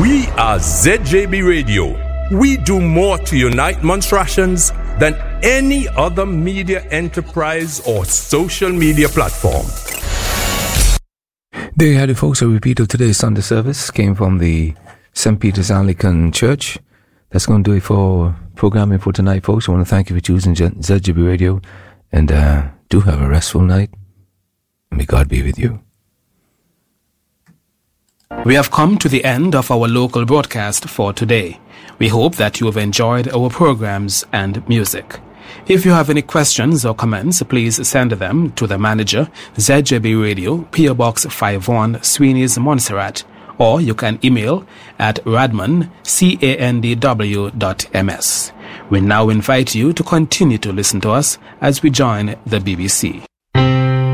We are ZJB Radio. We do more to unite Montrealers than any other media enterprise or social media platform. There you had it, folks. A repeat of today's Sunday service came from the St. Peter's Anglican Church. That's going to do it for programming for tonight, folks. I want to thank you for choosing ZJB Radio, and do have a restful night. May God be with you. We have come to the end of our local broadcast for today. We hope that you have enjoyed our programs and music. If you have any questions or comments, please send them to the manager, ZJB Radio, PO Box 51, Sweeney's, Montserrat, or you can email at radman@candw.ms. We now invite you to continue to listen to us as we join the BBC.